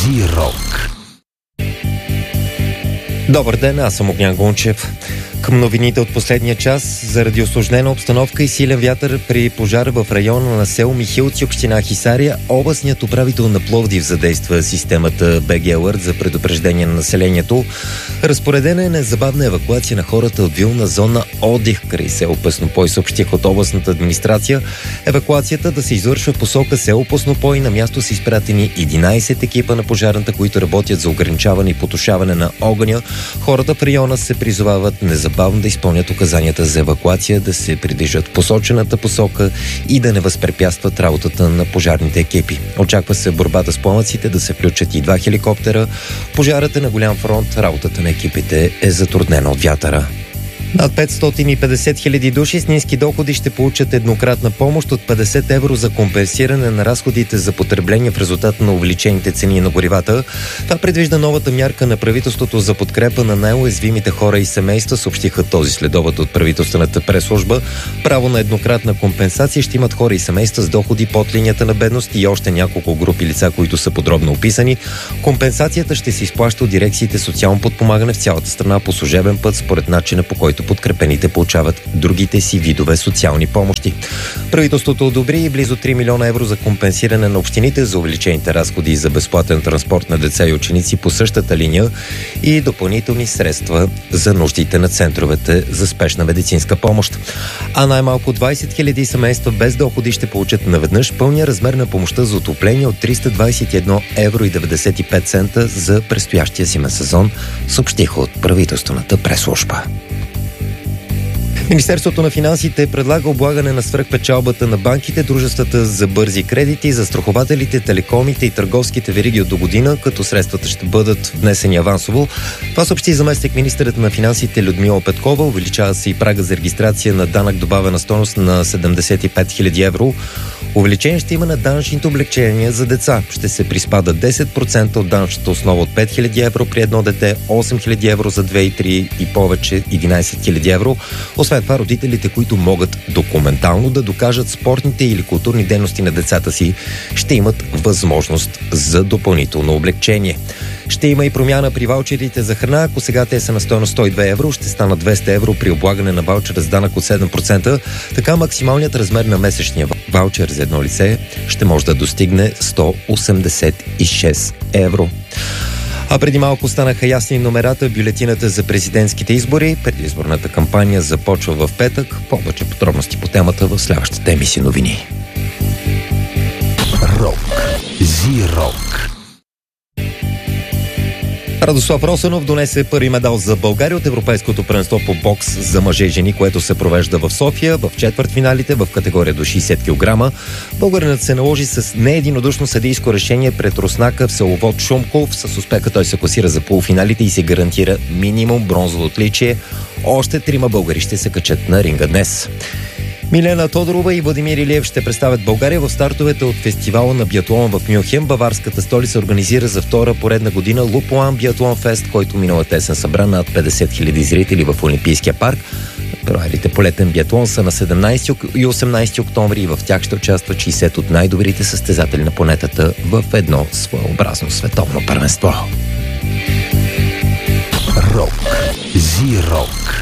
Зирок. Добър ден, аз съм Огнян Гунчев. Към новините от последния час. Заради усложнена обстановка и силен вятър при пожара в района на село Михилци, община Хисаря, областният управител на Пловдив задейства системата BG Alert за предупреждение на населението. Разпоредена е незабавна евакуация на хората от вилна зона отдих край село Песнопой, съобщих от областната администрация. Евакуацията да се извършва в посока село Песнопой. На място са изпратени 11 екипа на пожарната, които работят за ограничаване и потушаване на огъня. Хората в района се призовават незабавно да изпълнят указанията за евакуация, да се придвижат в посочената посока и да не възпрепятстват работата на пожарните екипи. Очаква се борбата с пламъците да се включат и 2 хеликоптера. Пожарът е на голям фронт, работата на екипите е затруднена от вятъра. Над 550 хиляди души с ниски доходи ще получат еднократна помощ от 50 евро за компенсиране на разходите за потребление в резултат на увеличените цени на горивата. Това предвижда новата мярка на правителството за подкрепа на най-уязвимите хора и семейства, съобщиха този следобед от правителствената пресслужба. Право на еднократна компенсация ще имат хора и семейства с доходи под линията на бедност и още няколко групи лица, които са подробно описани. Компенсацията ще се изплаща от дирекциите социално подпомагане в цялата страна по служебен път, според начина, по който подкрепените получават другите си видове социални помощи. Правителството одобри близо 3 милиона евро за компенсиране на общините за увеличените разходи за безплатен транспорт на деца и ученици по същата линия и допълнителни средства за нуждите на центровете за спешна медицинска помощ. А най-малко 20 хиляди семейства без доходи ще получат наведнъж пълния размер на помощта за отопление от 321 евро и 95 цента за предстоящия зимен сезон, съобщиха от правителствената пресслужба. Министерството на финансите предлага облагане на свръхпечалбата на банките, дружествата за бързи кредити, застрахователите, телекомите и търговските вериги от до година, като средствата ще бъдат внесени авансово. Това съобщи заместник министърът на финансите Людмила Петкова. Увеличава се и прага за регистрация на данък добавена стойност на 75 000 евро. Увеличение ще има на данъчните облекчения за деца. Ще се приспада 10% от данъчната основа от 5 000 евро при едно дете, 8 000 евро за 2 и 3 и повече 11 000 евро. Освен това, родителите, които могат документално да докажат спортните или културни дейности на децата си, ще имат възможност за допълнително облекчение. Ще има и промяна при ваучерите за храна. Ако сега те са на стойност 102 евро, ще станат 200 евро при облагане на ваучера с данък от 7%. Така максималният размер на месечния ваучер за едно лице ще може да достигне 186 евро. А преди малко станаха ясни номерата в бюлетината за президентските избори. Предизборната кампания започва в петък. Повече подробности по темата в следващата емисия новини. Рок. Зирок. Радослав Росенов донесе първи медал за България от Европейското първенство по бокс за мъже и жени, което се провежда в София в четвъртфиналите в категория до 60 кг. Българинът се наложи с неединодушно съдийско решение пред Руснака в селовод Шумков. С успеха той се класира за полуфиналите и се гарантира минимум бронзово отличие. Още 3 българи ще се качат на ринга днес. Милена Тодорова и Владимир Илиев ще представят България в стартовете от фестивала на биатлон в Мюнхен. Баварската столица организира за втора поредна година Лупуан биатлон фест, който миналата есен събра над 50 000 зрители в Олимпийския парк. Проверите по летен биатлон са на 17 и 18 октомври и в тях ще участват 60 от най-добрите състезатели на планетата в едно своеобразно световно първенство. Рок. Зирок.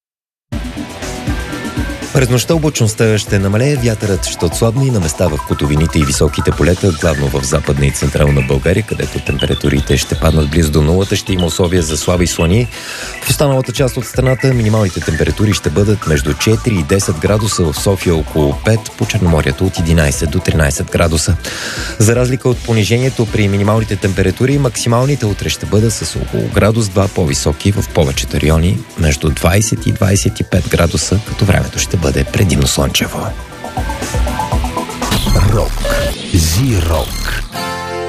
През нощта облачността ще намалее, вятърът ще отслабне и на места в котловините и високите полета, главно в западна и централна България, където температурите ще паднат близо до нулата, ще има условия за слаби слани. В останалата част от страната минималните температури ще бъдат между 4 и 10 градуса, в София около 5, по Черноморието от 11 до 13 градуса. За разлика от понижението при минималните температури, максималните утре ще бъдат с около градус 2 по-високи в повечето райони, между 20 и 25 градуса, като времето ще бъде предимно слънчево. Рок. Зирок.